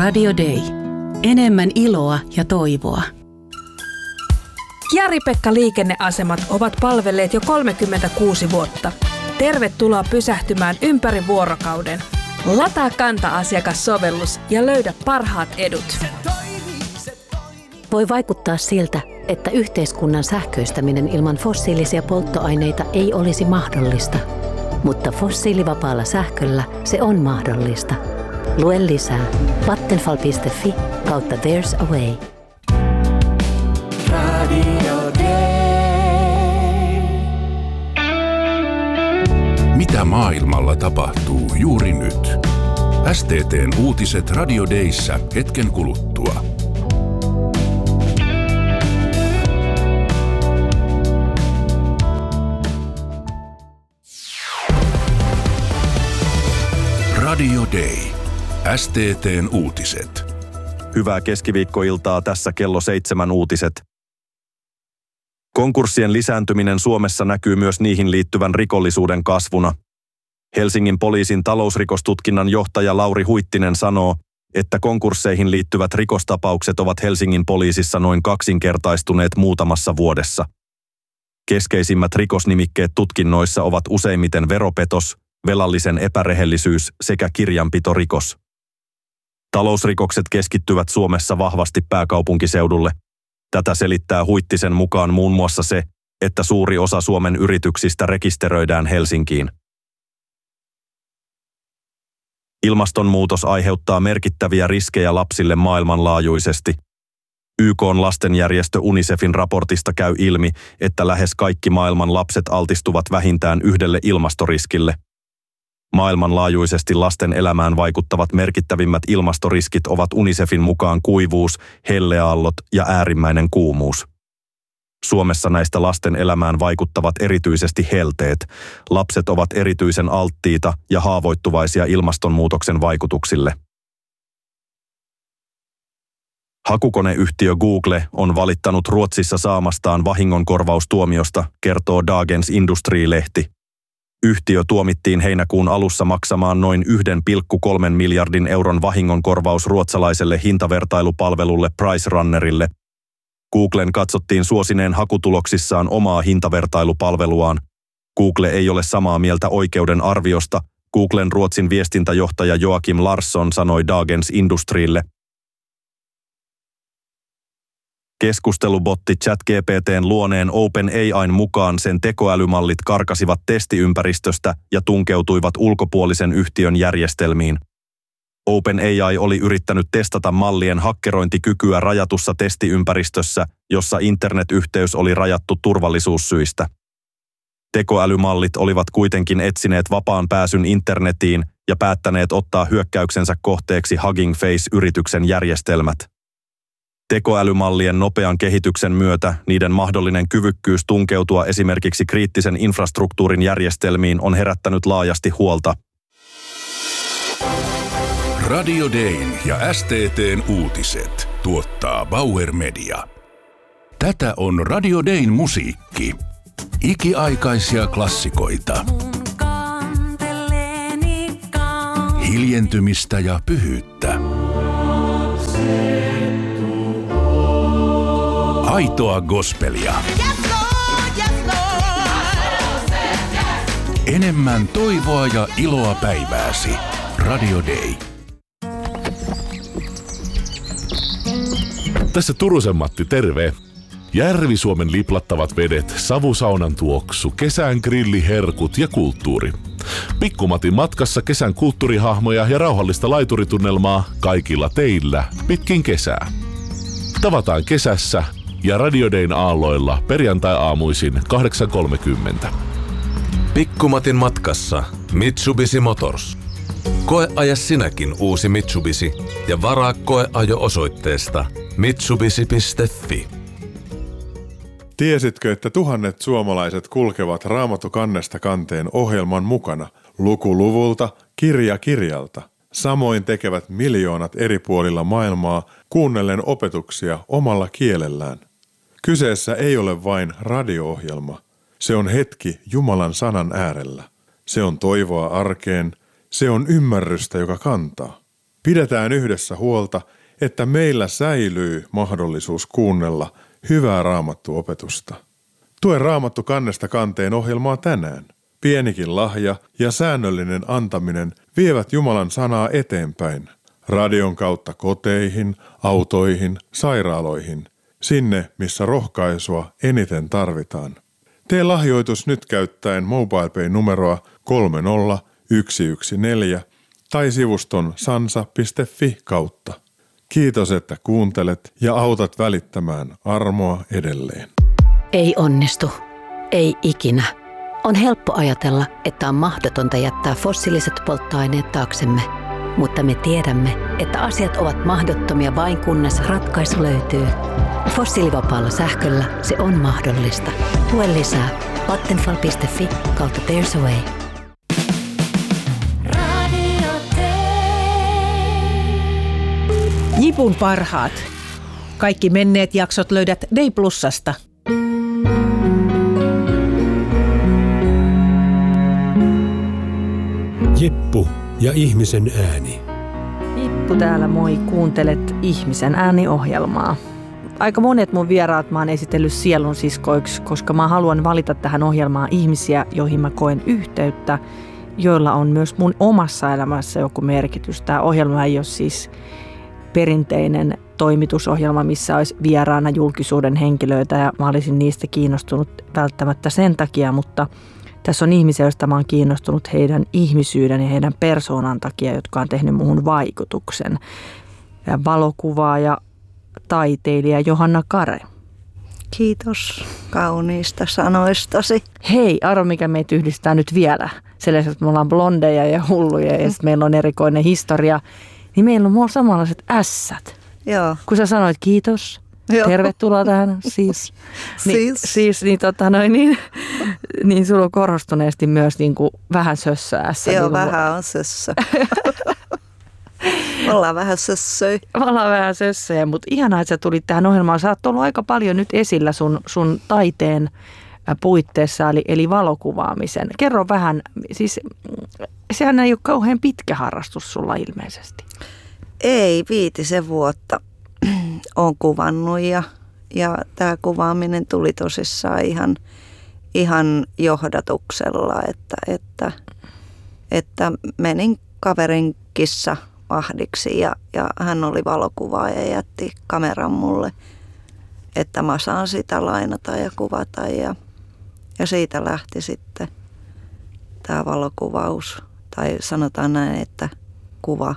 Radio Day. Enemmän iloa ja toivoa. Jari-Pekka liikenneasemat ovat palvelleet jo 36 vuotta. Tervetuloa pysähtymään ympäri vuorokauden. Lataa Kanta-asiakassovellus ja löydä parhaat edut. Voi vaikuttaa siltä, että yhteiskunnan sähköistäminen ilman fossiilisia polttoaineita ei olisi mahdollista. Mutta fossiilivapaalla sähköllä se on mahdollista. Lue lisää vattenfall.fi/there's a way. Radio Day. Mitä maailmalla tapahtuu juuri nyt? STT:n uutiset Radio Dayssä hetken kuluttua. Radio Day. STT:n uutiset. Hyvää keskiviikkoiltaa, tässä kello 7 uutiset. Konkurssien lisääntyminen Suomessa näkyy myös niihin liittyvän rikollisuuden kasvuna. Helsingin poliisin talousrikostutkinnan johtaja Lauri Huittinen sanoo, että konkursseihin liittyvät rikostapaukset ovat Helsingin poliisissa noin kaksinkertaistuneet muutamassa vuodessa. Keskeisimmät rikosnimikkeet tutkinnoissa ovat useimmiten veropetos, velallisen epärehellisyys sekä kirjanpitorikos. Talousrikokset keskittyvät Suomessa vahvasti pääkaupunkiseudulle. Tätä selittää Huittisen mukaan muun muassa se, että suuri osa Suomen yrityksistä rekisteröidään Helsinkiin. Ilmastonmuutos aiheuttaa merkittäviä riskejä lapsille maailmanlaajuisesti. YK:n lastenjärjestö UNICEFin raportista käy ilmi, että lähes kaikki maailman lapset altistuvat vähintään yhdelle ilmastoriskille. Maailmanlaajuisesti lasten elämään vaikuttavat merkittävimmät ilmastoriskit ovat UNICEFin mukaan kuivuus, helleaallot ja äärimmäinen kuumuus. Suomessa näistä lasten elämään vaikuttavat erityisesti helteet. Lapset ovat erityisen alttiita ja haavoittuvaisia ilmastonmuutoksen vaikutuksille. Hakukoneyhtiö Google on valittanut Ruotsissa saamastaan vahingonkorvaustuomiosta, kertoo Dagens Industri-lehti. Yhtiö tuomittiin heinäkuun alussa maksamaan noin 1,3 miljardin euron vahingonkorvaus ruotsalaiselle hintavertailupalvelulle PriceRunnerille. Googlen katsottiin suosineen hakutuloksissaan omaa hintavertailupalveluaan. Google ei ole samaa mieltä oikeuden arviosta, Googlen Ruotsin viestintäjohtaja Joakim Larsson sanoi Dagens Industrille. Keskustelubotti ChatGPT:n luoneen OpenAI:n mukaan sen tekoälymallit karkasivat testiympäristöstä ja tunkeutuivat ulkopuolisen yhtiön järjestelmiin. OpenAI oli yrittänyt testata mallien hakkerointikykyä rajatussa testiympäristössä, jossa internetyhteys oli rajattu turvallisuussyistä. Tekoälymallit olivat kuitenkin etsineet vapaan pääsyn internetiin ja päättäneet ottaa hyökkäyksensä kohteeksi Hugging Face-yrityksen järjestelmät. Tekoälymallien nopean kehityksen myötä niiden mahdollinen kyvykkyys tunkeutua esimerkiksi kriittisen infrastruktuurin järjestelmiin on herättänyt laajasti huolta. Radio Dayn ja STT:n uutiset tuottaa Bauer Media. Tätä on Radio Dayn musiikki. Ikiaikaisia klassikoita. Hiljentymistä ja pyhyyttä. Aitoa gospelia. Enemmän toivoa ja iloa päivääsi. Radio Day. Tässä Turusen Matti, terve. Järvi-Suomen liplattavat vedet, savusaunan tuoksu, kesän grilliherkut ja kulttuuri. Pikkumatin matkassa kesän kulttuurihahmoja ja rauhallista laituritunnelmaa kaikilla teillä pitkin kesää. Tavataan kesässä ja Radio Dayn aalloilla perjantai-aamuisin 8.30. Pikkumatin matkassa Mitsubishi Motors. Koeaja sinäkin uusi Mitsubishi ja varaa koeajo osoitteesta mitsubishi.fi. Tiesitkö, että tuhannet suomalaiset kulkevat Raamattu kannesta kanteen ohjelman mukana, luku luvulta, kirja kirjalta? Samoin tekevät miljoonat eri puolilla maailmaa kuunnellen opetuksia omalla kielellään. Kyseessä ei ole vain radio-ohjelma. Se on hetki Jumalan sanan äärellä. Se on toivoa arkeen. Se on ymmärrystä, joka kantaa. Pidetään yhdessä huolta, että meillä säilyy mahdollisuus kuunnella hyvää raamattuopetusta. Tue Raamattu kannesta kanteen ohjelmaa tänään. Pienikin lahja ja säännöllinen antaminen vievät Jumalan sanaa eteenpäin. Radion kautta koteihin, autoihin, sairaaloihin. Sinne, missä rohkaisua eniten tarvitaan. Tee lahjoitus nyt käyttäen MobilePay-numeroa 30114 tai sivuston sansa.fi kautta. Kiitos, että kuuntelet ja autat välittämään armoa edelleen. Ei onnistu. Ei ikinä. On helppo ajatella, että on mahdotonta jättää fossiiliset polttoaineet taaksemme. Mutta me tiedämme, että asiat ovat mahdottomia vain kunnes ratkaisu löytyy. Fossiilivapaalla sähköllä se on mahdollista. Lue lisää vattenfall.fi/There's a Way. Jipun parhaat. Kaikki menneet jaksot löydät Day Plusasta. Jippu ja ihmisen ääni. Jippu täällä, moi. Kuuntelet Ihmisen ääni-ohjelmaa. Aika monet mun vieraat mä oon esitellyt sielun siskoiksi, koska mä haluan valita tähän ohjelmaan ihmisiä, joihin mä koen yhteyttä, joilla on myös mun omassa elämässä joku merkitys. Tämä ohjelma ei ole siis perinteinen toimitusohjelma, missä olisi vieraana julkisuuden henkilöitä ja mä olisin niistä kiinnostunut välttämättä sen takia, mutta tässä on ihmisiä, joista mä oon kiinnostunut heidän ihmisyyden ja heidän persoonan takia, jotka on tehnyt muuhun vaikutuksen. Ja valokuvaaja, taiteilija Johanna Kare. Kiitos kauniista sanoistasi. Hei, arvo mikä meitä yhdistää nyt vielä. Sellaisesti, että me ollaan blondeja ja hulluja ja sitten meillä on erikoinen historia. Niin meillä on samanlaiset ässät. Joo. Kun sä sanoit kiitos, joo. Tervetuloa tähän siis. Niin sulla on korostuneesti myös niin kuin vähän sössö ässä. Joo, niin vähän on sössö. Ollaan vähän sössöjä. Ollaan vähän sössöjä, mutta ihanaa, että sä tulit tähän ohjelmaan. Sä oot ollut aika paljon nyt esillä sun taiteen puitteissa, eli valokuvaamisen. Kerro vähän, siis sehän ei ole kauhean pitkä harrastus sulla ilmeisesti. Ei, 5 vuotta olen kuvannut ja tämä kuvaaminen tuli tosissaan ihan johdatuksella, että menin kaverin kissa vahdiksi ja hän oli valokuvaaja ja jätti kameran mulle, että mä saan sitä lainata ja kuvata ja siitä lähti sitten tämä valokuvaus, tai sanotaan näin, että kuva,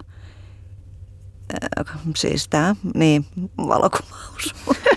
siis tämä, niin valokuvaus.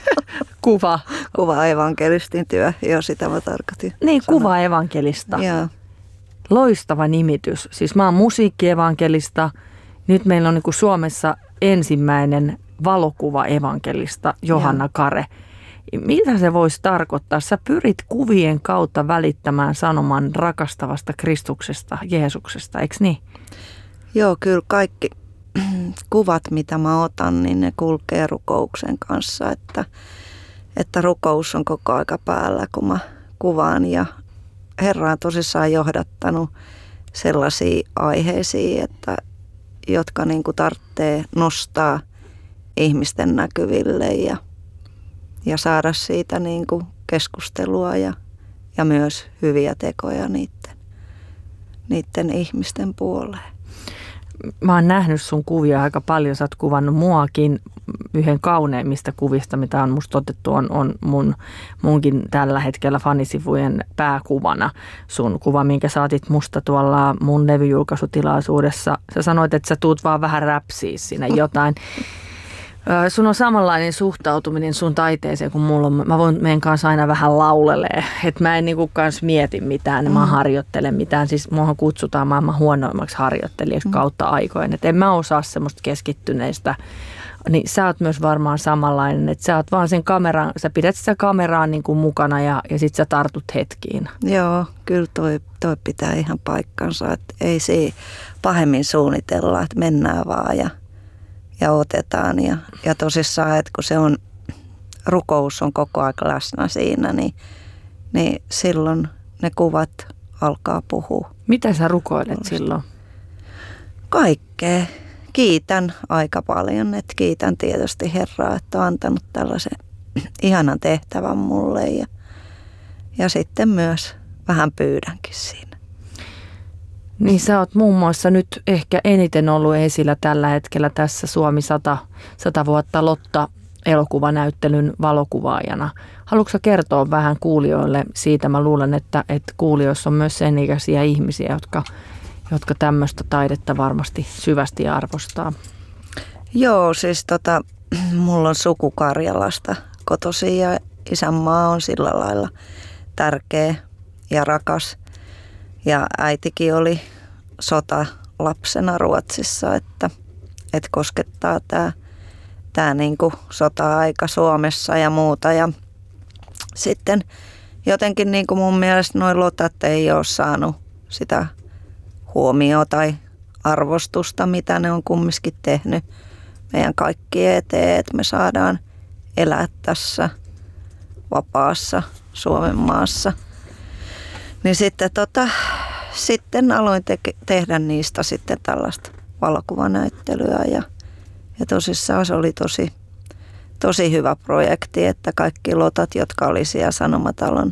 Kuva evankelistin työ, joo sitä mä tarkoitin. Niin, kuva evankelista. Joo. Loistava nimitys. Siis mä oon musiikkievankelista. Nyt meillä on niin kuin Suomessa ensimmäinen valokuva evankelista, Johanna Kare. Mitä se voisi tarkoittaa? Sä pyrit kuvien kautta välittämään sanoman rakastavasta Kristuksesta, Jeesuksesta, eikö niin? Joo, kyllä kaikki kuvat, mitä mä otan, niin ne kulkee rukouksen kanssa, että rukous on koko aika päällä, kun mä kuvaan ja Herra on tosissaan johdattanut sellaisiin aiheisiin, jotka niin kuin tarvitsee nostaa ihmisten näkyville ja saada siitä niin kuin keskustelua ja myös hyviä tekoja niiden ihmisten puoleen. Mä oon nähnyt sun kuvia aika paljon. Sä oot kuvannut muakin. Yhden kauneimmista kuvista, mitä on musta otettu, on munkin tällä hetkellä fanisivujen pääkuvana. Sun kuva, minkä saatit musta tuolla mun levyjulkaisutilaisuudessa. Sä sanoit, että sä tuut vaan vähän räpsiä siinä jotain. Sun on samanlainen suhtautuminen sun taiteeseen kuin mulla on. Mä voin meidän kanssa aina vähän laulelee. Että mä en niinku kans mieti mitään, mä harjoittelen mitään. Siis muahan kutsutaan maailman huonoimmaksi harjoittelijaksi kautta aikojen. Että en mä osaa semmoista keskittyneistä. Niin sä oot myös varmaan samanlainen, että sä oot vaan sen kameran, sä pidät sitä kameraa niin kuin mukana ja sit sä tartut hetkiin. Joo, kyllä toi pitää ihan paikkansa, että ei se pahemmin suunnitella, että mennään vaan ja otetaan. Ja tosissaan, että kun se on, rukous on koko ajan läsnä siinä, niin silloin ne kuvat alkaa puhua. Mitä sä rukoilet silloin? Kaikkea. kiitän aika paljon, että kiitän tietysti Herraa, että on antanut tällaisen ihanan tehtävän mulle ja sitten myös vähän pyydänkin siinä. Niin sä oot muun muassa nyt ehkä eniten ollut esillä tällä hetkellä tässä Suomi 100 vuotta Lotta elokuvanäyttelyn valokuvaajana. Haluatko sä kertoa vähän kuulijoille siitä? Mä luulen, että kuulijoissa on myös sen ikäisiä ihmisiä, jotka tämmöistä taidetta varmasti syvästi arvostaa. Joo, siis mulla on suku Karjalasta kotoisin ja isänmaa on sillä lailla tärkeä ja rakas. Ja äitikin oli sotalapsena Ruotsissa, että koskettaa tämä niinku sota-aika Suomessa ja muuta. Ja sitten jotenkin niinku mun mielestä nuo lotat ei ole saanut sitä huomioon tai arvostusta, mitä ne on kumminkin tehnyt meidän kaikkien eteen, että me saadaan elää tässä vapaassa Suomen maassa. Niin sitten aloin tehdä niistä sitten tällaista valokuvanäyttelyä ja tosissaan se oli tosi hyvä projekti, että kaikki lotat, jotka oli siellä Sanomatalon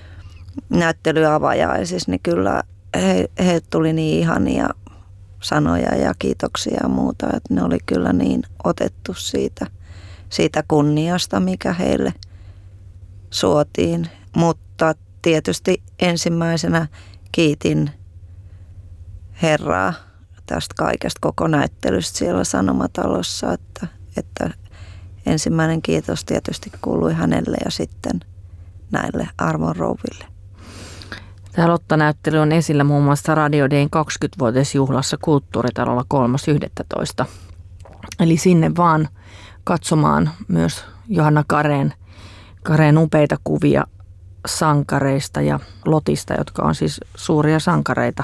näyttelyavajaisissa, niin kyllä he tuli niin ihania sanoja ja kiitoksia ja muuta, että ne oli kyllä niin otettu siitä kunniasta, mikä heille suotiin, mutta tietysti ensimmäisenä kiitin Herraa tästä kaikesta koko näyttelystä siellä Sanomatalossa, että ensimmäinen kiitos tietysti kuului hänelle ja sitten näille arvon rouville. Tämä Lotta-näyttely on esillä muun muassa Radio Dayn 20-vuotisjuhlassa Kulttuuritalolla 3.11. Eli sinne vaan katsomaan myös Johanna Kareen upeita kuvia sankareista ja Lotista, jotka on siis suuria sankareita.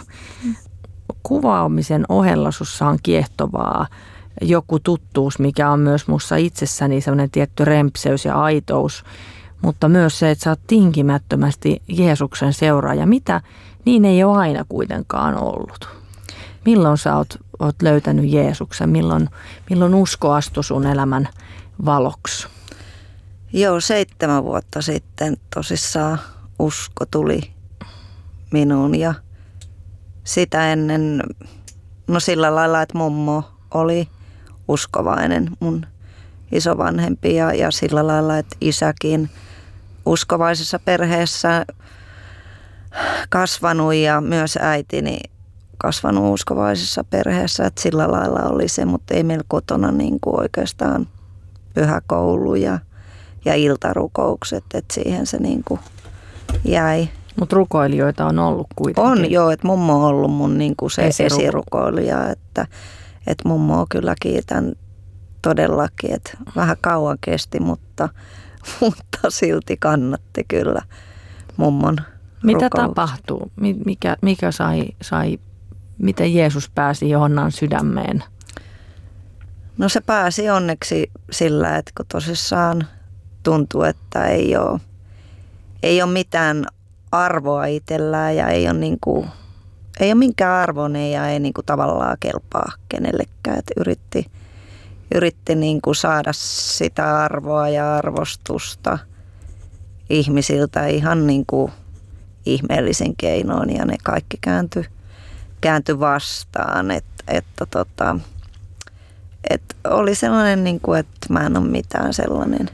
Kuvaamisen ohella sussa on kiehtovaa joku tuttuus, mikä on myös musta itsessäni sellainen tietty rempseys ja aitous, mutta myös se, että sä oot tinkimättömästi Jeesuksen seuraaja. Mitä niin ei ole aina kuitenkaan ollut? Milloin sä oot löytänyt Jeesuksen? Milloin usko astui sun elämän valoksi? Joo, 7 vuotta sitten tosissaan usko tuli minuun ja sitä ennen, no sillä lailla, että mummo oli uskovainen, mun isovanhempi ja sillä lailla, että isäkin uskovaisessa perheessä kasvanut ja myös äitini kasvanut uskovaisessa perheessä, että sillä lailla oli se, mutta ei meillä kotona niin kuin oikeastaan pyhäkoulu ja iltarukoukset, että siihen se niin kuin jäi. Mutta rukoilijoita on ollut kuitenkin. On joo, että mummo on ollut mun niin kuin se esirukoilija, että mummoa kyllä kiitän todellakin, että vähän kauan kesti, mutta silti kannatti kyllä mummon Mitä rukoukset. tapahtuu? Mikä sai, miten Jeesus pääsi Johannan sydämeen? No se pääsi onneksi sillä, että kun tosissaan tuntuu, että ei ole mitään arvoa itsellään ja ei ole minkään arvoinen ja ei niin kuin tavallaan kelpaa kenellekään. Että yritti niin kuin saada sitä arvoa ja arvostusta ihmisiltä ihan niin kuin ihmeellisin keinoin ja ne kaikki kääntyi vastaan. Että oli sellainen, niin kuin, että mä en ole mitään sellainen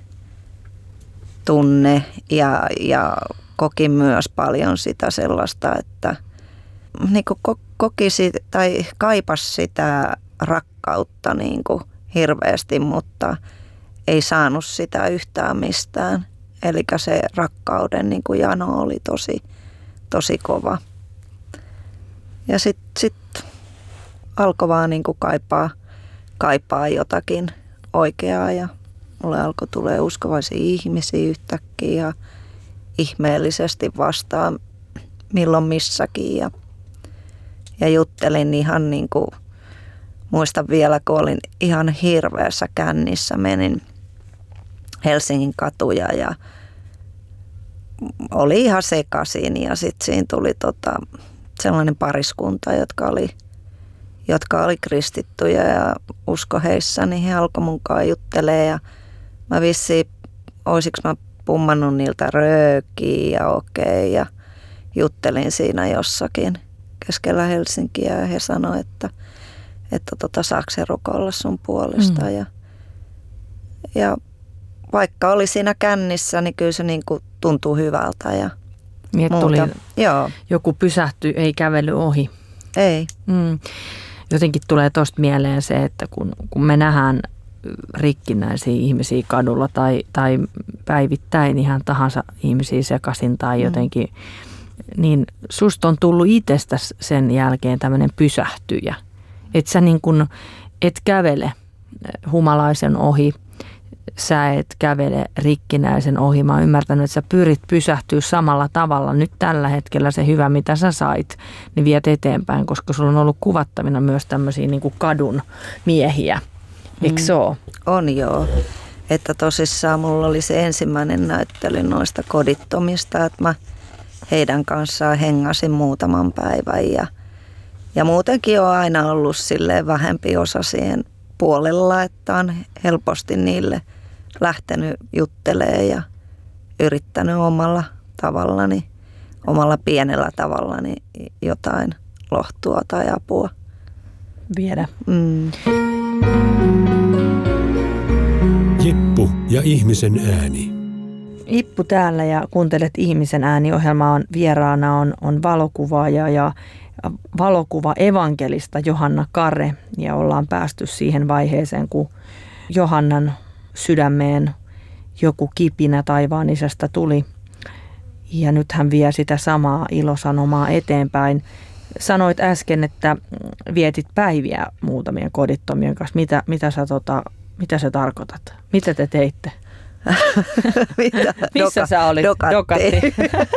tunne ja kokin myös paljon sitä sellaista, että niin kuin kokisi tai kaipasi sitä rakkautta niin kuin hirveästi, mutta ei saanut sitä yhtään mistään. Eli se rakkauden niin kuin jano oli tosi kova. Ja sitten alkoi vaan niin kuin kaipaa jotakin oikeaa ja mulle alkoi tulee uskovaisia ihmisiä yhtäkkiä ja ihmeellisesti vastaan milloin missäkin ja juttelin ihan niin kuin, muistan vielä kun olin ihan hirveässä kännissä, menin Helsingin katuja ja oli ihan sekaisin ja sitten siinä tuli sellainen pariskunta, jotka oli jotka oli kristittyjä ja usko heissä, niin he alkoi munkaan juttelee ja mä vissiin, olisiko mä pummannut niiltä röökiä ja okei ja juttelin siinä jossakin keskellä Helsinkiä ja he sanoivat, että saako he rukoilla sun puolesta ja vaikka oli siinä kännissä, niin kyllä se niin kuin tuntuu hyvältä ja muuta. Tuli, joku pysähtyi, ei kävely ohi. Ei. Jotenkin tulee tosta mieleen se, että kun me nähdään rikkinäisiä ihmisiä kadulla tai päivittäin ihan tahansa ihmisiä sekaisin tai jotenkin, niin susta on tullut itsestäsi sen jälkeen tämmöinen pysähtyjä. Että sä niin kun et kävele humalaisen ohi, sä et kävele rikkinäisen ohi. Mä oon ymmärtänyt, että sä pyrit pysähtyä samalla tavalla. Nyt tällä hetkellä se hyvä, mitä sä sait, niin viet eteenpäin, koska sulla on ollut kuvattavina myös tämmöisiä niin kuin kadun miehiä. Eikö se ole? On joo. Että tosissaan mulla oli se ensimmäinen näyttely noista kodittomista, että mä heidän kanssaan hengasin muutaman päivän ja muutenkin on aina ollut silleen vähempi osa siihen puolella, että on helposti niille lähtenyt juttelemaan ja yrittänyt omalla tavallani, omalla pienellä tavallani jotain lohtua tai apua viedä. Jippu ja ihmisen ääni. Ippu täällä ja kuuntelet Ihmisen ääni-ohjelmaa. Vieraana on valokuvaaja ja valokuva evankelista Johanna Kare ja ollaan päästy siihen vaiheeseen, kun Johannan sydämeen joku kipinä taivaan isästä tuli ja nyt hän vie sitä samaa ilosanomaa eteenpäin. Sanoit äsken, että vietit päiviä muutamien kodittomien kanssa. Mitä sä tarkoitat? Mitä te teitte? Missä sä olit? Dokatti.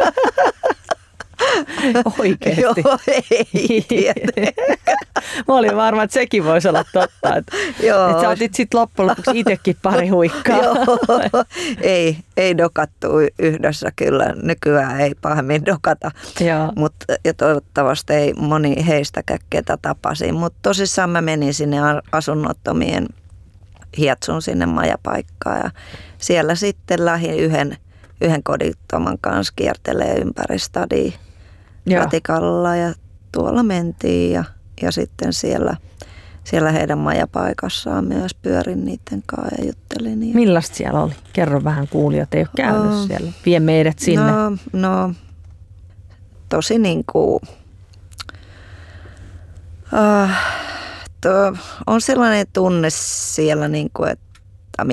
Oikeesti? Joo, ei tietenkään. Mä olin varma, että sekin voisi olla totta. Että sä otit sitten loppujen lopuksi itsekin pari huikkaa. Joo, ei dokattu yhdessä kyllä. Nykyään ei pahemmin dokata. Ja toivottavasti ei moni heistäkään, ketä tapasin. Mutta tosissaan mä menin sinne asunnottomien hietsun sinne majapaikkaan ja siellä sitten lähdin yhden kodittoman kanssa kiertelee ympäri stadia ratikalla ja tuolla mentiin ja sitten siellä heidän majapaikassaan myös pyörin niiden kanssa ja juttelin. Millaista siellä oli? Kerro vähän, kuulijat ei ole käynyt siellä. Vie meidät sinne. No tosi niin kuin on sellainen tunne siellä, niin kuin, että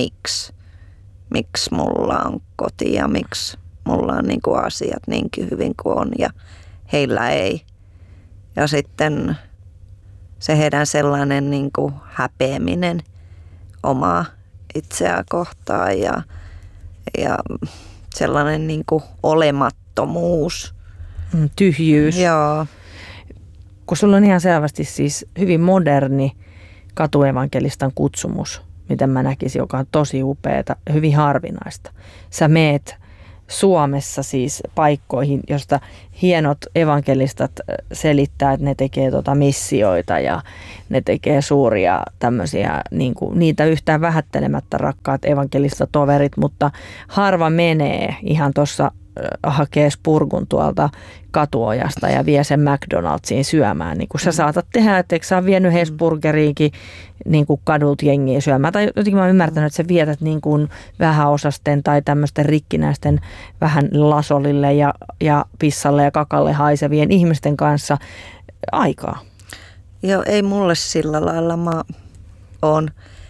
miksi mulla on koti ja miksi mulla on niin kuin asiat niinkin hyvin kuin on ja heillä ei. Ja sitten se heidän sellainen niin kuin häpeäminen omaa itseään kohtaan ja sellainen niin kuin olemattomuus. Tyhjyys. Joo. Kun sulla on ihan selvästi siis hyvin moderni katuevankelistan kutsumus, miten mä näkisin, joka on tosi upeata, hyvin harvinaista. Sä meet Suomessa siis paikkoihin, josta hienot evankelistat selittää, että ne tekee missioita ja ne tekee suuria tämmöisiä, niin kuin, niitä yhtään vähättelemättä rakkaat evankelistatoverit, mutta harva menee ihan tuossa hakee spurgun tuolta katuojasta ja vie sen McDonald'siin syömään. Niin kuin sä saatat tehdä, että sä oot vienyt Hesburgeriinkin niin kuin kadulta jengiä syömään. Tai jotenkin mä oon ymmärtänyt, että sä vietät niin kuin vähäosasten tai tämmöisten rikkinäisten vähän lasolille ja pissalle ja kakalle haisevien ihmisten kanssa aikaa. Joo, ei mulle sillä lailla. Mä oon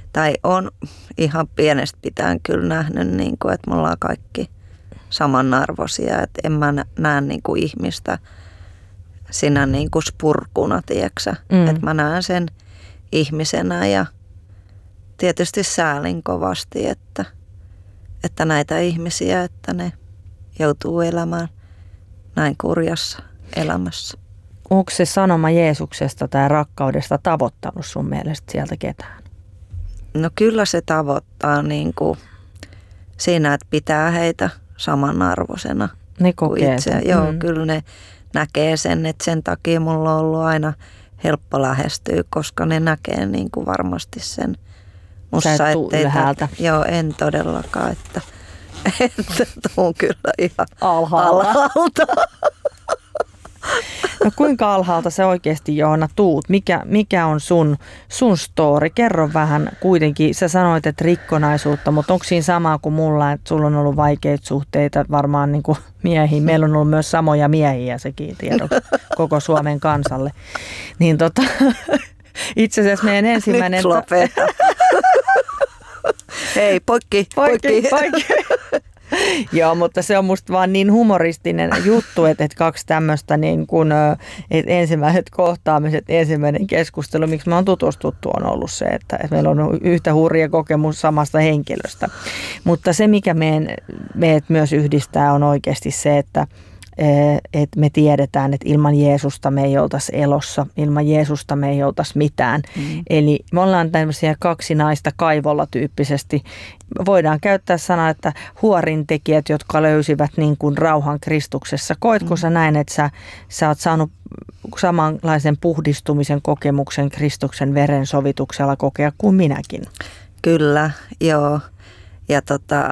ihan pienestä pitäen kyllä nähnyt, niin kuin, että me ollaan kaikki samanarvoisia, että en mä näe niin kuin ihmistä sinä niin kuin spurkuna, tiiäksä. Että mä näen sen ihmisenä ja tietysti säälin kovasti, että näitä ihmisiä, että ne joutuu elämään näin kurjassa elämässä. Onko se sanoma Jeesuksesta tai rakkaudesta tavoittanut sun mielestä sieltä ketään? No kyllä se tavoittaa niin kuin siinä, että pitää heitä samanarvoisena. Ne kokee sen. Joo, kyllä ne näkee sen, että sen takia mulla on ollut aina helppo lähestyä, koska ne näkee niin kuin varmasti sen musta. Sä et tuu ylhäältä. Joo, en todellakaan, että tuun kyllä ihan alhaalta. No kuinka alhaalta sä oikeasti, Joona, tuut? Mikä on sun story? Kerro vähän kuitenkin. Sä sanoit, että rikkonaisuutta, mutta onko siinä samaa kuin mulla, että sulla on ollut vaikeita suhteita varmaan niin kuin miehiin? Meillä on ollut myös samoja miehiä, sekin tiedoksi koko Suomen kansalle. Niin itse asiassa meidän ensimmäinen... Nyt lopeta. Hei, poikki. Joo, mutta se on musta vaan niin humoristinen juttu, että kaksi tämmöistä niin kuin, että ensimmäiset kohtaamiset, ensimmäinen keskustelu, miksi me on tutustuttu, on ollut se, että meillä on yhtä hurja kokemus samasta henkilöstä. Mutta se, mikä meidät myös yhdistää, on oikeasti se, että me tiedetään, että ilman Jeesusta me ei oltaisi elossa, ilman Jeesusta me ei oltaisi mitään. Eli me ollaan tämmöisiä kaksi naista kaivolla tyyppisesti. Voidaan käyttää sanaa, että huorintekijät, jotka löysivät niin kuin rauhan Kristuksessa. Koetko sä näin, että sä oot saanut samanlaisen puhdistumisen kokemuksen Kristuksen veren sovituksella kokea kuin minäkin? Kyllä, joo. Ja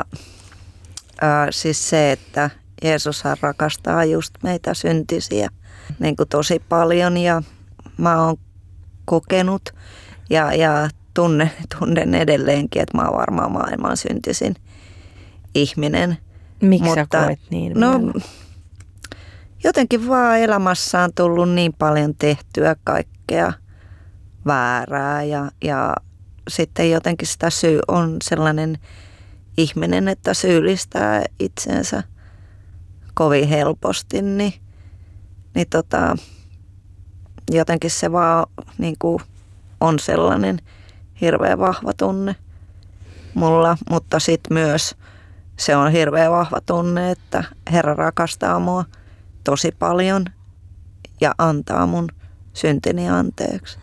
siis se, että Jeesushan rakastaa just meitä syntisiä niin kuin tosi paljon ja mä oon kokenut ja tunnen edelleenkin, että mä oon varmaan maailman syntisin ihminen. Miksi sä koet niin? No, jotenkin vaan elämässä on tullut niin paljon tehtyä kaikkea väärää ja sitten jotenkin sitä on sellainen ihminen, että syyllistää itsensä kovin helposti, niin jotenkin se vaan niin kuin on sellainen hirveän vahva tunne mulla, mutta sitten myös se on hirveän vahva tunne, että Herra rakastaa mua tosi paljon ja antaa mun syntini anteeksi.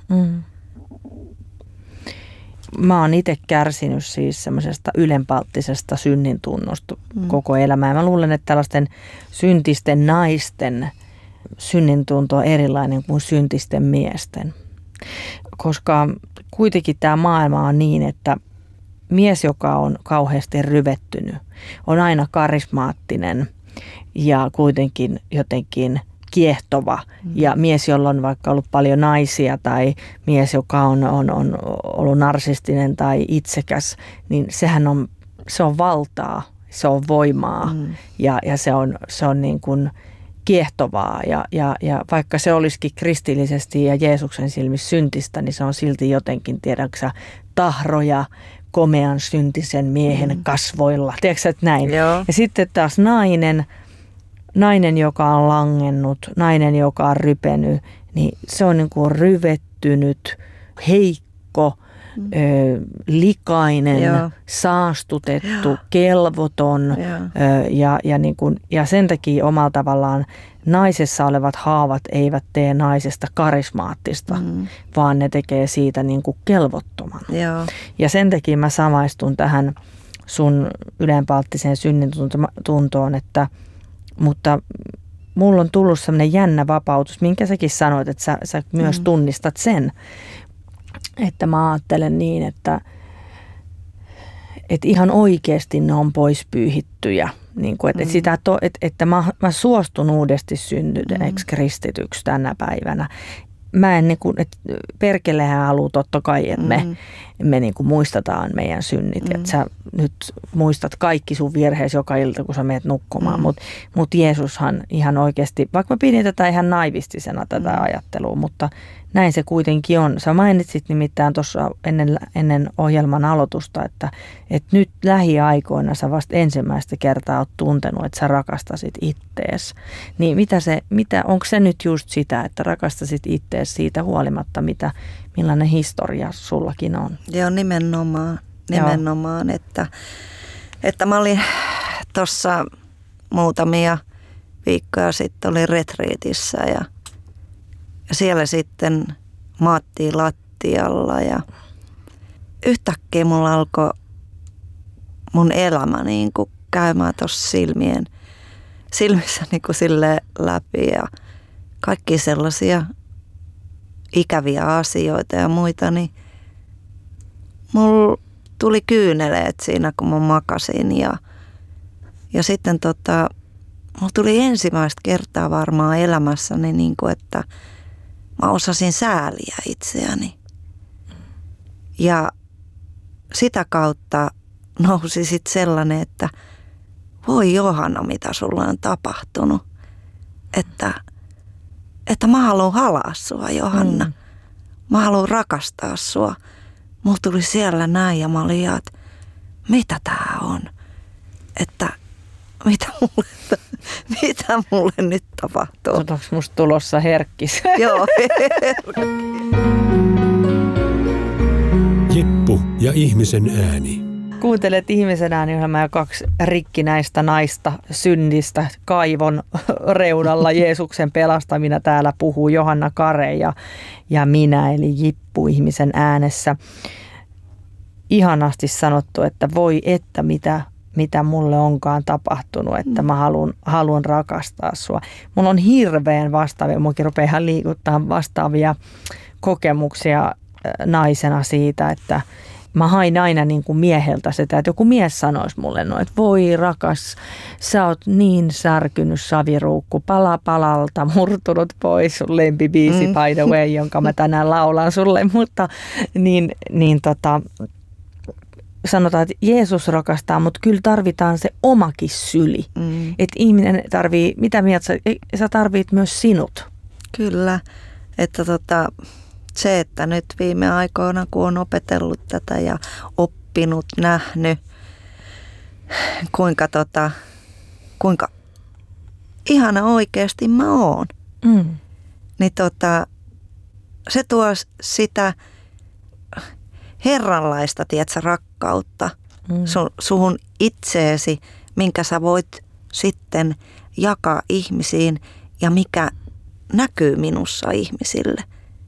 Mä oon itse kärsinyt siis semmoisesta ylenpalttisesta synnin tunnosta koko elämää. Mä luulen, että tällaisten syntisten naisten synnin tunto on erilainen kuin syntisten miesten. Koska kuitenkin tämä maailma on niin, että mies, joka on kauheasti ryvettynyt, on aina karismaattinen ja kuitenkin jotenkin kiehtova. Ja mies, jolla on vaikka ollut paljon naisia tai mies, joka on ollut narsistinen tai itsekäs, niin se on valtaa, se on voimaa ja se on niin kuin kiehtovaa. Ja vaikka se olisikin kristillisesti ja Jeesuksen silmissä syntistä, niin se on silti jotenkin, tiedäksä, tahroja komean syntisen miehen kasvoilla. Tiedätkö että näin? Joo. Ja sitten taas nainen, joka on langennut, nainen, joka on rypenyt, niin se on niin kuin ryvettynyt, heikko, likainen, saastutettu, kelvoton ja sen takia omalla tavallaan naisessa olevat haavat eivät tee naisesta karismaattista, vaan ne tekee siitä niin kuin kelvottoman. Ja sen takia mä samaistun tähän sun ylenpalttiseen synnin tuntoon, mutta mulla on tullut sellainen jännä vapautus, minkä säkin sanoit, että sä myös tunnistat sen, että mä ajattelen niin, että ihan oikeasti ne on pois pyyhittyjä. Niin kuin, että mä suostun uudesti syntyneeksi kristityksi tänä päivänä. Mä en, niin kuin, että perkelehän haluaa totta kai, että me niin kuin muistetaan meidän synnit. Että sä nyt muistat kaikki sun virheesi joka ilta, kun sä menet nukkumaan. Mutta Jeesushan ihan oikeasti, vaikka mä pidin tätä ihan naivistisena tätä ajattelua, mutta näin se kuitenkin on. Sä mainitsit nimittäin tuossa ennen ohjelman aloitusta, että nyt lähiaikoina sä vasta ensimmäistä kertaa oot tuntenut, että sä rakastasit ittees. Niin onko se nyt just sitä, että rakastasit ittees siitä huolimatta, millainen historia sullakin on? Joo, nimenomaan, että mä olin tuossa muutamia viikkoja sitten olin retriitissä ja siellä sitten maattiin lattialla ja yhtäkkiä mulla alkoi mun elämä niin kuin käymään tuossa silmissä niin kuin silleen läpi ja kaikki sellaisia ikäviä asioita ja muita, niin mulla tuli kyyneleet siinä, kun mä makasin. Ja sitten mulla tuli ensimmäistä kertaa varmaan elämässäni, niin kuin, että mä osasin sääliä itseäni. Ja sitä kautta nousi sitten sellainen, että voi Johanna, mitä sulla on tapahtunut. Että mä haluan halaa sua, Johanna. Mä haluan rakastaa sua. Mulla tuli siellä näin ja mä olin, että mitä tää on? Että mitä mulle nyt tapahtuu? Onko musta tulossa herkkis? Joo. Jippu ja ihmisen ääni. Kuuntelet ihmisen ääni-ohjelmaa ja 2 rikkinäistä naista synnistä kaivon reunalla Jeesuksen pelastamina. Täällä puhuu Johanna Kare ja minä, eli Jippu ihmisen äänessä. Ihanasti sanottu, että voi että mitä mulle onkaan tapahtunut, että mä haluan rakastaa sua. Mulla on hirveän vastaavia, muakin rupeaa ihan liikuttaa vastaavia kokemuksia naisena siitä, että mä hain aina niin kuin mieheltä sitä, että joku mies sanoisi mulle noin, että voi rakas, sä oot niin särkynyt saviruukku, pala palalta murtunut pois, sun lempibiisi by the way, jonka mä tänään laulan sulle, mutta sanotaan, että Jeesus rakastaa, mutta kyllä tarvitaan se omakin syli. Että ihminen tarvii, mitä mieltä sä tarvit myös sinut. Kyllä, että se, että nyt viime aikoina, kun on opetellut tätä ja oppinut, nähnyt, kuinka ihana oikeasti mä oon, niin se tuo sitä herranlaista, tiedätkö, rakkautta suhun itseesi, minkä sä voit sitten jakaa ihmisiin ja mikä näkyy minussa ihmisille.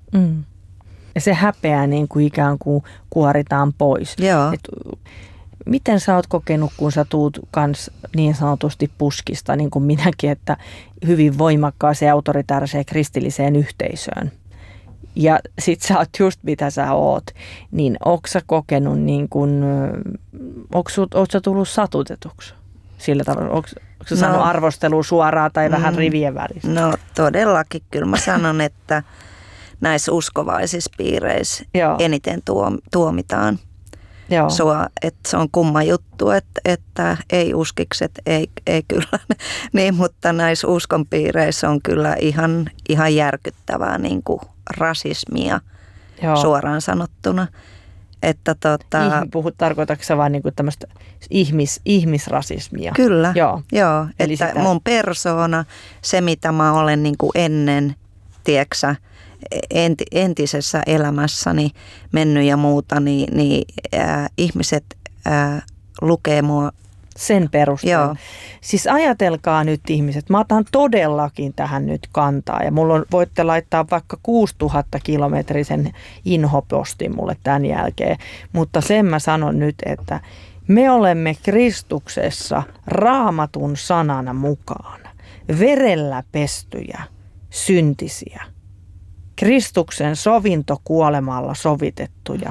Ja se häpeä niin kuin ikään kuin kuoritaan pois. Joo. Miten sä oot kokenut, kun sä tuut kans niin sanotusti puskista, niin kuin minäkin, että hyvin voimakkaaseen autoritaariseen kristilliseen yhteisöön? Ja sit sä oot just mitä sä oot, niin ootko sä kokenut niin kuin, ootko sä tullut satutetuksi sillä tavalla? Ootko sä saanut arvostelua suoraan tai vähän rivien välissä? No todellakin, kyllä mä sanon, että näissä uskovaisissa piireissä eniten tuomitaan sua, että se on kumma juttu, että ei uskikset, ei kyllä, niin, mutta näissä uskonpiireissä on kyllä ihan järkyttävää niin kuin rasismia suoraan sanottuna. Että tarkoitatko sä vaan niinku tämmöistä ihmisrasismia? Kyllä, joo eli että sitä mun persoona, se mitä mä olen niinku ennen, tieksä, entisessä elämässäni mennyt ja muuta, niin ihmiset lukee mua sen perusteella. Siis ajatelkaa nyt ihmiset, mä otan todellakin tähän nyt kantaa ja voitte laittaa vaikka 6000 kilometrisen inhopostin mulle tämän jälkeen, mutta sen mä sanon nyt, että me olemme Kristuksessa Raamatun sanana mukaan, verellä pestyjä, syntisiä, Kristuksen sovintokuolemalla sovitettuja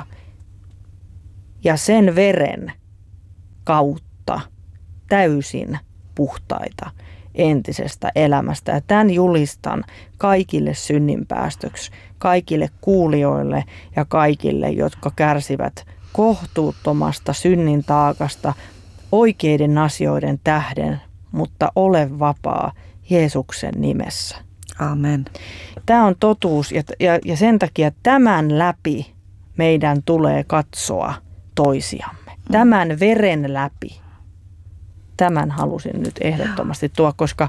ja sen veren kautta täysin puhtaita entisestä elämästä. Ja tämän julistan kaikille synninpäästöksi, kaikille kuulijoille ja kaikille, jotka kärsivät kohtuuttomasta synnin taakasta oikeiden asioiden tähden, mutta ole vapaa Jeesuksen nimessä. Amen. Tämä on totuus ja sen takia tämän läpi meidän tulee katsoa toisiamme. Tämän veren läpi. Tämän halusin nyt ehdottomasti tuoda, koska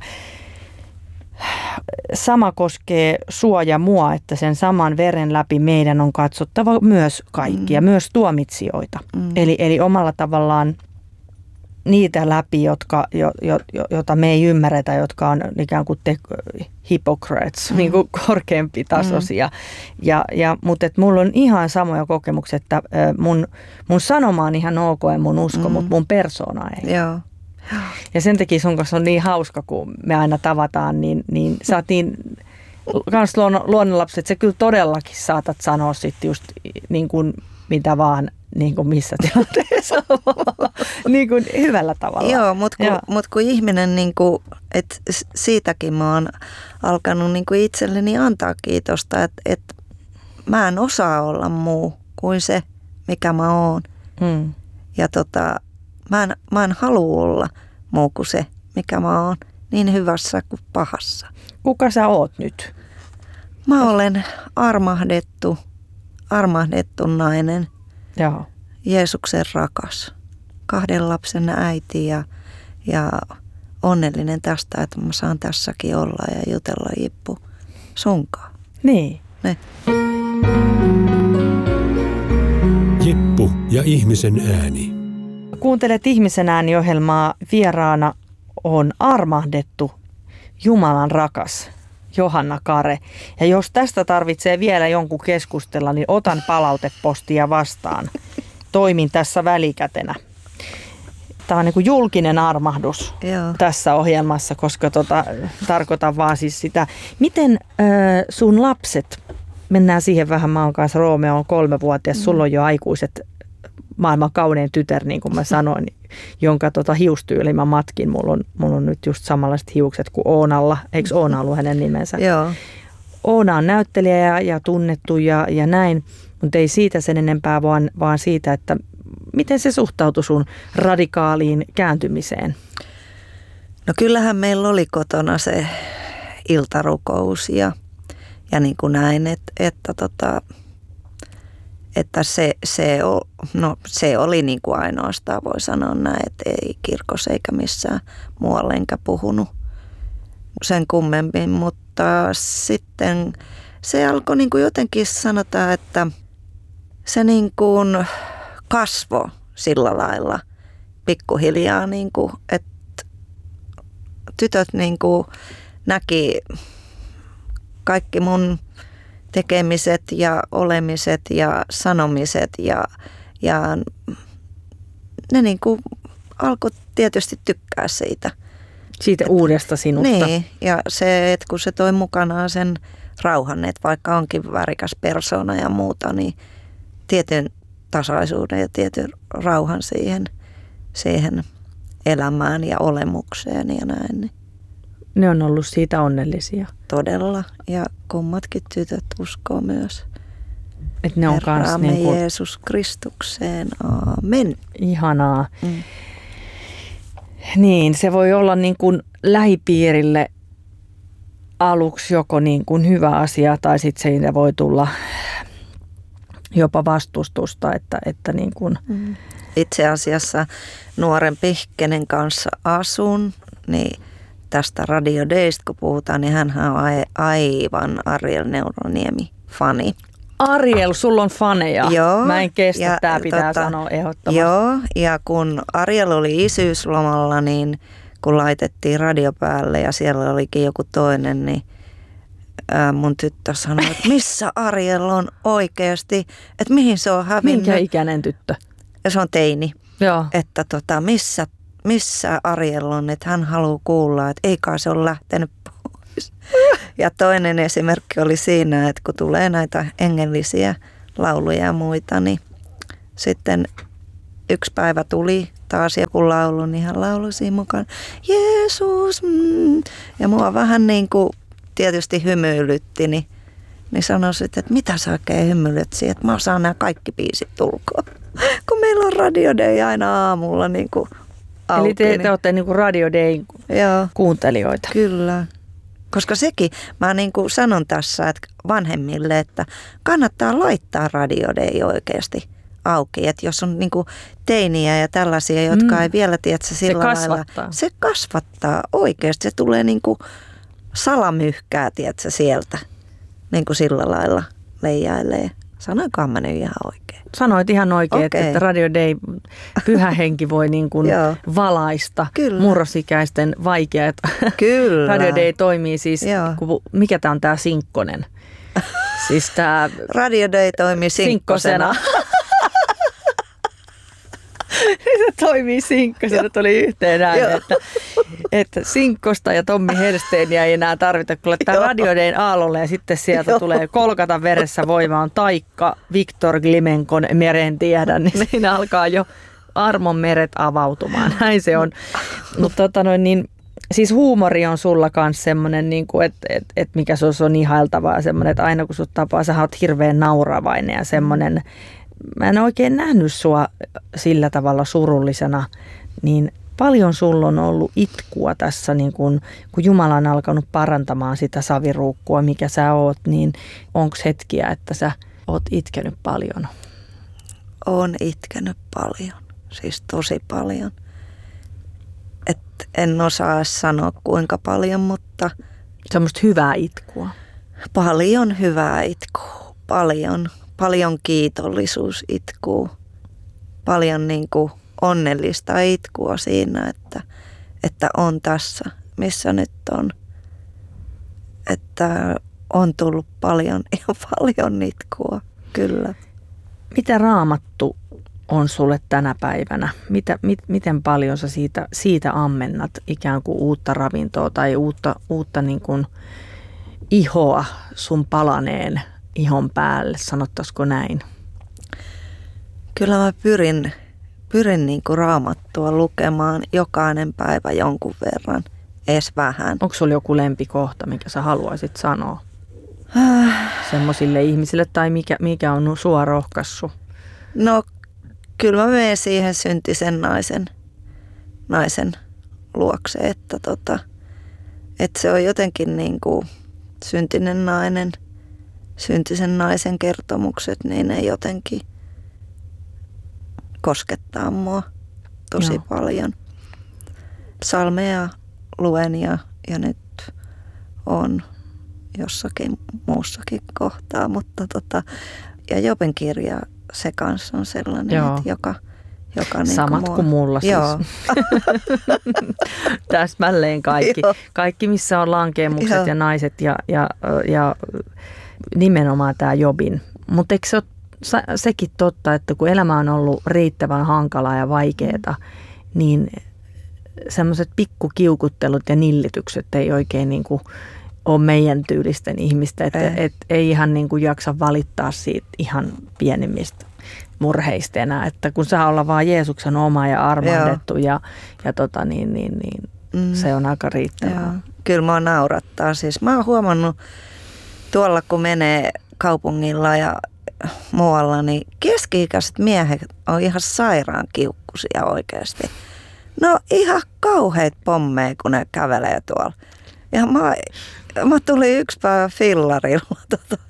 sama koskee sua ja mua, että sen saman veren läpi meidän on katsottava myös kaikkia, myös tuomitsijoita. Eli omalla tavallaan niitä läpi, joita me ei ymmärretä, jotka on ikään kuin hypocrites, niin kuin korkeampi tasoisia. Mutta mulla on ihan samoja kokemuksia, että mun sanoma on ihan ok ja mun usko, mutta mun persoona ei. Joo. Ja sen takia sun kanssa on niin hauska, kun me aina tavataan, niin sä oot niin kans luonnonlapset, sä kyllä todellakin saatat sanoa sitten just niin kuin mitä vaan niin kuin missä tilanteessa niin kuin hyvällä tavalla. Joo, mutta kun ihminen, niin kuin, että siitäkin mä oon alkanut niin kuin itselleni antaa kiitosta, että mä en osaa olla muu kuin se, mikä mä oon. Ja mä en halua olla muu kuin se, mikä mä oon, niin hyvässä kuin pahassa. Kuka sä oot nyt? Mä olen armahdettu nainen. Joo. Jeesuksen rakas. 2 lapsen äiti ja onnellinen tästä, että mä saan tässäkin olla ja jutella Jippu sunkaan. Niin. Ne. Jippu ja ihmisen ääni. Kuuntelet Ihmisen ääni-ohjelmaa. Vieraana on armahdettu Jumalan rakas Johanna Kare. Ja jos tästä tarvitsee vielä jonkun keskustella, niin otan palautepostia vastaan. Toimin tässä välikätenä. Tämä on niin kuin julkinen armahdus tässä ohjelmassa, koska tarkoitan vaan siis sitä. Miten sun lapset, mennään siihen vähän, mä oon kanssa, Roomeo on 3-vuotias, sulla on jo aikuiset, maailman kaunein tytär, niin kuin mä sanoin, jonka hiustyyli mä matkin. Mulla on nyt just samanlaiset hiukset kuin Oonalla. Eikö Oona ollut hänen nimensä? Joo. Oona on näyttelijä ja tunnettu ja näin, mutta ei siitä sen enempää, vaan siitä, että miten se suhtautui sun radikaaliin kääntymiseen? No kyllähän meillä oli kotona se iltarukous ja niin kuin näin, että se oli niin kuin ainoastaan, voi sanoa näin, että ei kirkossa eikä missään muualla enkä puhunut sen kummemmin, mutta sitten se alkoi niin kuin jotenkin sanotaan, että se niin kuin kasvoi sillä lailla pikkuhiljaa, niin kuin, että tytöt niin kuin näki kaikki mun tekemiset ja olemiset ja sanomiset ja ne niin kuin alkoi tietysti tykkää siitä. Siitä uudesta sinusta. Niin, ja se, että kun se toi mukanaan sen rauhan, että vaikka onkin värikäs persoona ja muuta, niin tietyn tasaisuuden ja tietyn rauhan siihen elämään ja olemukseen ja näin. Niin. Ne on ollut siitä onnellisia. Todella, ja kummatkin tytöt uskoo myös. Että ne on kanssa niin kuin Jeesus Kristukseen, aamen. Ihanaa. Niin, se voi olla niin kuin lähipiirille aluksi joko niin kuin hyvä asia tai sitten siitä voi tulla jopa vastustusta, että niin kuin. Itse asiassa nuoren pihkenen kanssa asun, niin tästä Radio Daysta kun puhutaan, niin hänhän on aivan Ariel Neuroniemi-fani. Ariel, sulla on faneja. Joo. Mä en kestä, tää pitää sanoa ehdottomasti. Joo, ja kun Ariel oli isyyslomalla, niin kun laitettiin radio päälle ja siellä olikin joku toinen, niin mun tyttö sanoi, että missä Ariel on oikeasti, että mihin se on hävinnyt. Minkä ikäinen tyttö? Ja se on teini. Joo. Että missä Ariel on, että hän haluaa kuulla, että ei kai se ole lähtenyt pois. Ja toinen esimerkki oli siinä, että kun tulee näitä engellisiä lauluja ja muita, niin sitten yksi päivä tuli taas joku laulu, niin hän lauloi siinä mukaan, Jeesus, ja mua vähän niin kuin tietysti hymyilytti, niin sanoisin, että mitä sä oikein hymyilyt siihen, että mä osaan nämä kaikki biisit tulkoon. Kun meillä on Radio Day aina aamulla niin kuin auki. Eli te olette niin kuin Radio Day kuuntelijoita. Kyllä. Koska sekin, mä niin kuin sanon tässä että vanhemmille, että kannattaa laittaa Radio Day oikeasti auki. Että jos on niin kuin teiniä ja tällaisia, jotka ei vielä tiedä sillä lailla. Se kasvattaa oikeasti. Se tulee niin kuin salamyhkää, tiedätkö, sieltä. Niin kuin sillä lailla leijailee. Sanoinkaan mä nyt ihan oikein. Sanoit ihan oikein, että Radio Day, pyhä henki voi niin kuin valaista murrosikäisten vaikeat. Kyllä. Radio Day toimii siis, mikä tämä on tämä sinkkonen? Siis tämä Radio Day toimii sinkkosena. Se toimii sinkkosena, tuli yhteen näin, että että Sinkkosta ja Tommi Helsteeniä ei enää tarvita, kun laittaa Radio Dayn aallolle ja sitten sieltä tulee Kolkatan veressä voimaan Taikka Viktor Glimenkon Merentiedä, niin siinä alkaa jo armon meret avautumaan. Näin se on. Mutta siis huumori on sulla kanssa semmoinen, niin että mikä se on ihailtavaa, semmoinen, että aina kun sut tapaa, sä oot hirveän nauravainen ja semmoinen. Mä en oikein nähnyt sua sillä tavalla surullisena, niin paljon sulla on ollut itkua tässä, niin kun Jumala on alkanut parantamaan sitä saviruukkua, mikä sä oot, niin onko hetkiä, että sä oot itkenyt paljon? Oon itkenyt paljon, siis tosi paljon. En osaa sanoa kuinka paljon, mutta... Semmoista hyvää itkua. Paljon hyvää itkua, paljon kiitollisuusitkua, paljon niin kuin onnellista itkua siinä, että on tässä, missä nyt on. Että on tullut paljon itkua, kyllä. Mitä Raamattu on sulle tänä päivänä? Miten paljon sä siitä ammennat ikään kuin uutta ravintoa tai uutta niin kuin ihoa sun palaneen ihon päälle, sanottaisiko näin? Kyllä mä pyrin niin kuin Raamattua lukemaan jokainen päivä jonkun verran, edes vähän. Onko sulla joku lempikohta, mikä sä haluaisit sanoa semmoisille ihmisille tai mikä on sua rohkaissut? No kyllä mä menen siihen syntisen naisen luokse, että se on jotenkin niin kuin syntisen naisen kertomukset, niin ne jotenkin koskettaa mua tosi paljon. Psalmeja luen ja nyt on jossakin muussakin kohtaa, mutta ja Joben kirja, se kanssa on sellainen, että joka samat niin kuin mulla siis. Joo. Täsmälleen kaikki. Kaikki, missä on lankeemukset ja naiset ja nimenomaan tämä Jobin. Mutta eikö se ole sekin totta, että kun elämä on ollut riittävän hankalaa ja vaikeaa, niin semmoiset pikkukiukuttelut ja nillitykset ei oikein niin kuin ole meidän tyylisten ihmistä. Että ei ihan niin kuin jaksa valittaa siitä ihan pienimmistä murheista enää. Että kun saa olla vaan Jeesuksen oma ja armahdettu ja se on aika riittävää. Joo. Kyllä mua naurattaa. Siis mä oon huomannut tuolla, kun menee kaupungilla ja muualla, niin keski-ikäiset miehet on ihan sairaan kiukkusia oikeasti. No ihan kauheat pommeja, kun ne kävelee tuolla. Ja mä tulin yksi päivä fillarilla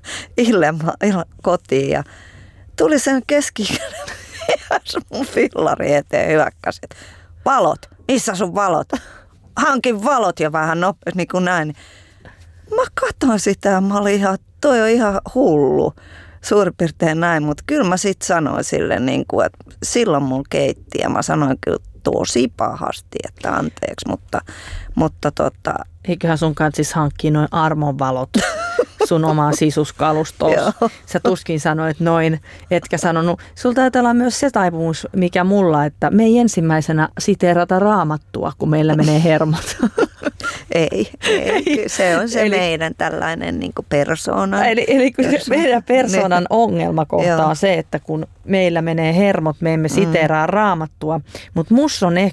kotiin ja tuli sen keski-ikäinen mies mun fillari eteen hyökkäsi. Valot, missä sun valot? Hankin valot jo vähän nopeasti, niin kuin näin. Mä katsoin sitä ja mä olin ihan, toi on ihan hullu. Suurin piirtein näin, mutta kyllä mä sitten sanoin sille, niin kuin, että silloin mulla keitti ja mä sanoin kyllä tosi pahasti, että anteeksi, mutta eiköhän sun kanssa siis hankkia noin armonvalot sun omaa sisuskalustoon. Sä tuskin sanoit noin, etkä sanonut. Sulta taitaa olla myös se taipumus, mikä mulla, että me ei ensimmäisenä siteerata Raamattua, kun meillä menee hermot. Ei. Se on se meidän tällainen niin kuin persona. Eli kun se meidän persoonan ongelmakohta on se, että kun meillä menee hermot, me emme siteeraa Raamattua. Mutta musta on